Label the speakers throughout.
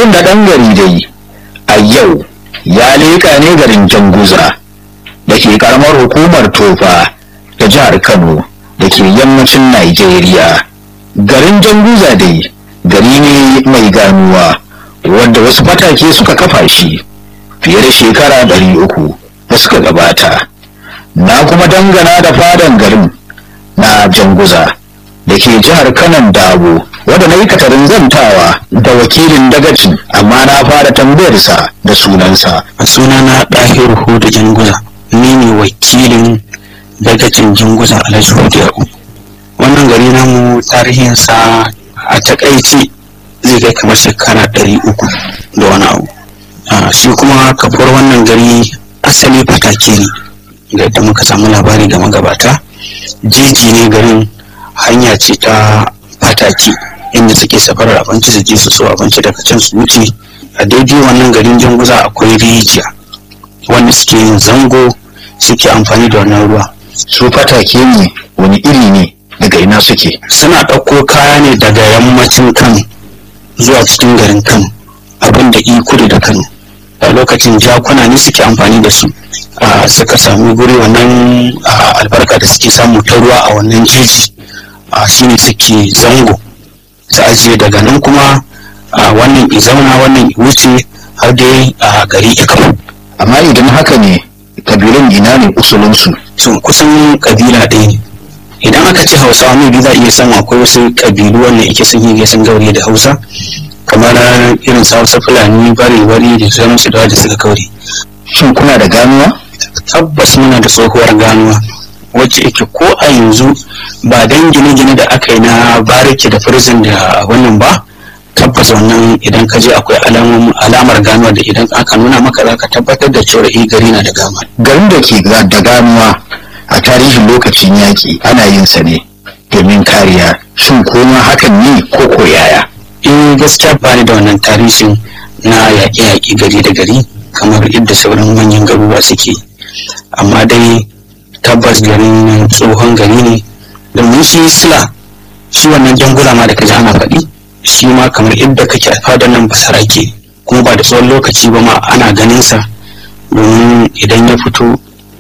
Speaker 1: shirin da ɗan gari dai a yau ya leƙa ne garin Janguza da ke karamar hukumar Tofa da jihar Kano da ke yammacin Najeriya. Garin Janguza dai gari ne mai ganuwa wanda wasu fatake suka kafa shi fiye da shekara 300 da suka gabata. Na kuma dangana da fadan garin na Janguza da ke jihar Kanon Dabo wanda na yi katarin zantawa da wakilin dagacin, amma na fara tambayarsa da sunansa.
Speaker 2: A sunana Ɗahiru Hudu Janguza, ni ne wakilin dagacin Janguza Alhaji Hudu Ya'u. Wannan gari namu tarihinsa a takaice zai kai kamar shekara 300 da wani abu. Shi kuma kafuwar wannan gari asali fatake ne, ga yadda muka samu labari da magabata. Jeji ne garin, hanya ce ta fatake inda suke safarar abinci su je su so abinci daga can su wuce. A daidai wannan garin Janguza akwai rijiya wanda suke yin zango, suke amfani da wannan ruwa.
Speaker 1: Su fatake ne wani iri ne, daga ina suke?
Speaker 2: Suna ɗauko kaya ne daga yammacin Kano zuwa cikin garin Kano, abin da kudu da Kano. A lokacin jakuna ne suke amfani da su, suka sami guri wannan albarka da suke samu ta ruwa a wannan jeji, shine suke zango su ajiye. Daga nan kuma wannan izauna wannan wuce har dai a gari Ikamo.
Speaker 1: Amma idan haka ne, kabilun ina ne usulinsu?
Speaker 2: Sun kusan kabila ɗaya ne. Idan aka ce Hausawa ne bi za a iya samu akwai wasu kabilu wanda yake sun yi gasan gauri da Hausa, kamar irin su Hausa Fulani, Bare-bari da sauransu da suka kaure.
Speaker 1: Shin kuna da ganuwa?
Speaker 2: Tabbas muna da tsohuwar ganuwa wacce yake ko a yanzu ba dan gine-gine da aka yi na bariki da prison da wannan ba. Tabbas wannan idan ka je akwai alamar ganuwa da idan aka nuna maka za ka tabbatar da cewa gari na da ganuwa.
Speaker 1: Garin da ke da ganuwa a tarihin lokacin yaƙi ana yin sa ne domin kariya. Shin kuma hakan ne ko yaya?
Speaker 2: Gaskiya ba ni da wannan tarihin na yaƙe-yaƙe gari da gari kamar yadda sauran manyan garuruwa suke, amma dai tabbas garin tsohon gari ne. Domin shi sila shi wannan Janguza ma da kaji ana faɗi, shi ma kamar yadda kake a fadan nan basarake, kuma ba da tsawon lokaci ba ma ana ganin sa, domin idan ya fito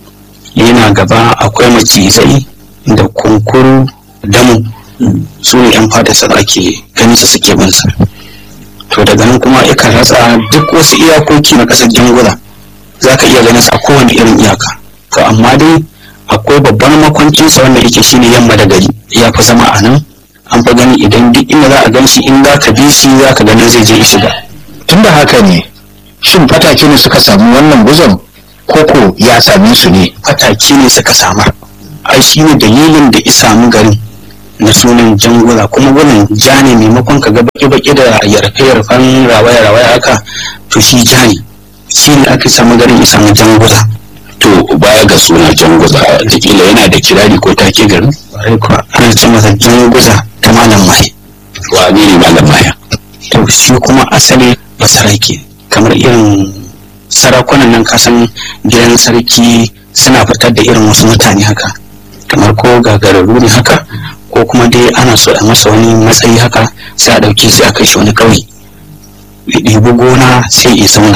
Speaker 2: yana gaba akwai macizai da kunkuru damu, su ne yan fada sa ake ganin su suke bansa. To daga nan kuma yakan ratsa duk wasu iyakoki na ƙasar Janguza, za ka iya ganin sa kowane irin iyaka. To amma dai akwai babban makwancinsa wanda yake shine yamma da gari, ya fi zama a nan. An fa gani idan duk inda za a gan shi, in za ka bi shi za ka ganin zai je ya shiga.
Speaker 1: Tunda haka ne, shin fatake ne suka samu wannan guzon koko ya same su ne?
Speaker 2: Fatake ne suka samar. Ai shi ne dalilin da ya samu garin na sunan Janguza, kuma wannan ja ne, maimakon ka ga baki-baki da yarfe-yarfen rawaya-rawaya haka, to shi ja ne. Shi ne aka samu garin ya samu Janguza.
Speaker 3: To baya ga suna Janguza, takila yana da kirari ko take garin?
Speaker 2: Ƙwarai kuwa ana ce masa Janguza ta Malam Mahe.
Speaker 3: Wane ne Malam Mahe?
Speaker 2: To shi kuma asali basarake, kamar irin sarakunan nan kasan gidan sarki suna fitar da irin wasu mutane haka, kamar ko gagararru ne haka, ko kuma dai ana so a masa wani matsayi haka, sai a ɗauke sai a kai shi wani ƙauye, ya ɗibi gona sai ya zauna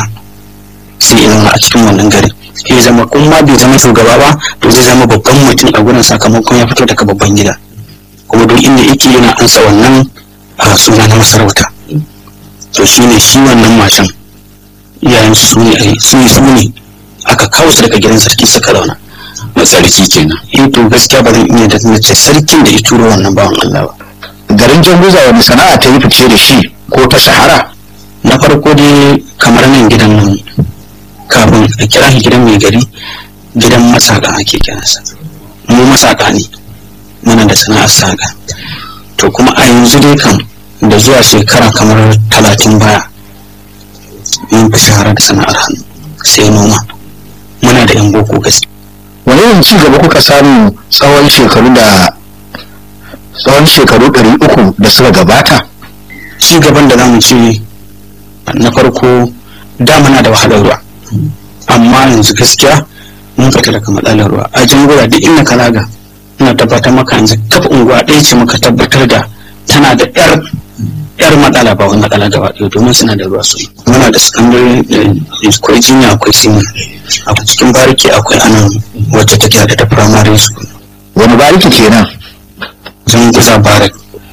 Speaker 2: a cikin wannan garin. Ya zama kuma bai zama shugaba ba, to zai zama babban mutum a gurin sakamakon ya fito daga babban gida, kuma duk inda yake yana ansa wannan suna na masarauta. To shine shi wannan mashin iyayen su ne aka kawo su daga gidan sarki suka zauna.
Speaker 3: Sarki kenan.
Speaker 2: To gaskiya ba zan iya da ce sarkin da ya turo wannan bawan Allah ba.
Speaker 1: Garin Janguza wani sana'a ta yi fice da shi ko ta shahara?
Speaker 2: Na farko dai kamar nan gidan nan, kafin a kira shi gidan mai gari, gidan masaka ake kiransa. Mu masaka ne, muna da sana'ar saka. To kuma a yanzu dai kan da zuwa shekara kamar 30 baya mun fi shahara da sana'ar hannu, sai noma. Muna da yan boko gaskiya.
Speaker 1: Wani yin ci gaba kuka samu tsawon shekaru 300 da suka gabata?
Speaker 2: Ci gaban da zamu ce, na farko da muna da wahalar ruwa, amma yanzu gaskiya mun fita daga matsalar ruwa. A Janguza duk inda ka zaga, ina tabbatar maka yanzu kafa unguwa ɗaya ce muka tabbatar da tana da yar matsala ba wani matsala gaba ɗaya domin suna da ruwa sosai. Muna da secondary akwai junior akwai senior, a cikin bariki akwai anan wacce take da primary school.
Speaker 1: Wani bariki kenan?
Speaker 2: Janguza barak.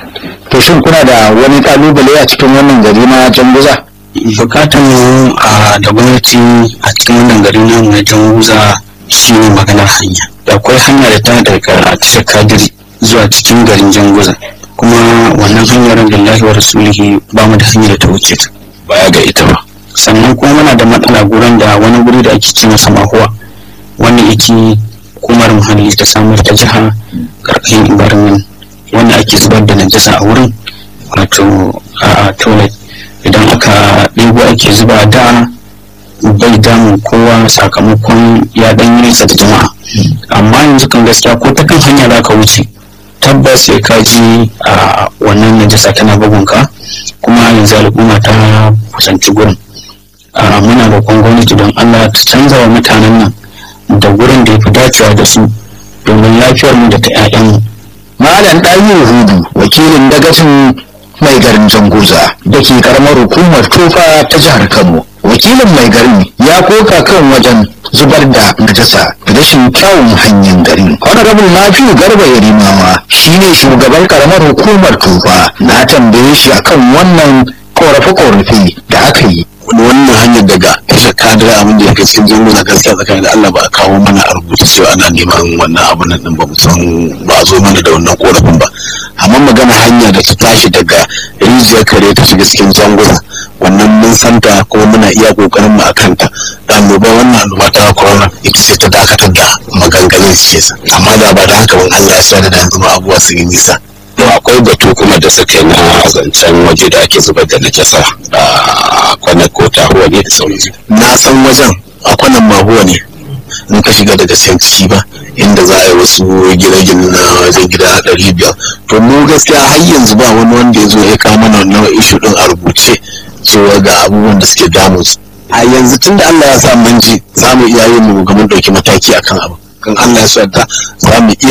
Speaker 1: To shin kuna da wani kalubale a cikin wannan gari na Janguza?
Speaker 2: Bukatan mu da gwamnati a cikin wannan gari na Janguza shi ne maganar hanya. Da akwai hanya da ta daga tashar Kadiri zuwa cikin garin Janguza, kuma wannan hanyar lillahi wa rasulihi ba mu da hanyar da ta wuce ta
Speaker 3: baya ga ita ba.
Speaker 2: Sannan kuma muna da matsala gurin da wani guri da ake ce masa Mahuwa, wanda yake hukumar muhalli ta samar ta jiha karkashin environment, wanda ake zubar da najasa a wurin, wato a toilet. Idan aka ɗebo ake zuba da bai damun kowa sakamakon ya ɗan yi nesa da jama'a. Amma yanzu kan gaskiya ko ta kan hanya za ka wuce tabbas sai ka ji a wannan najasa tana bugunka, kuma yanzu al'umma ta kusanci gurin. Muna roƙon gwamnati don Allah ta canza wa mutanen nan da gurin da ya fi dacewa da su domin lafiyar mu da ta 'ya'yanmu.
Speaker 1: Malam Ɗahiru Hudu, wakilin dagacin mai garin Janguza da ke karamar hukumar Tofa ta jihar Kano. Wakilin mai garin ya koka kan wajen zubar da najasa da rashin kyawun hanyar garin. Honorable Nafi'u Garba Yarimawa shine shugaban karamar hukumar Tofa. Na tambaye shi akan wannan korafe-korafe da aka yi.
Speaker 3: Wannan hanyar daga tashar Kadira abin da yake cikin Janguza gaskiya tsakanin da Allah ba a kawo mana a rubuta cewa ana neman wannan abun nan din ba, mu san ba a zo mana da wannan korafin ba. Amma magana hanya da ta tashi daga rijiyar kare ta shiga cikin Janguza, wannan mun santa kuma muna iya kokarin mu akan ta. Annoba wannan annoba ta corona ita ce ta dakatar da maganganun sa, amma da ba da haka ban Allah ya sa da yanzu ma abubuwa su yi nisa. To akwai batu kuma da suka yi na zancen waje da ake zubar da najasa a kwanan ko tahuwa ne da sauransu.
Speaker 2: Na san wajen a kwanan Mahuwa ne, in ka shiga daga can ciki ba, inda za a yi wasu gine-gine na wajen gida 500. To mu gaskiya har yanzu ba wani wanda ya zo ya kawo mana wannan ishu din a rubuce cewa ga abubuwan da suke damun su. A yanzu tun da Allah ya sa mun ji za mu iya yin mu ga mun dauki mataki akan abu. Kan Allah ya sa za mu iya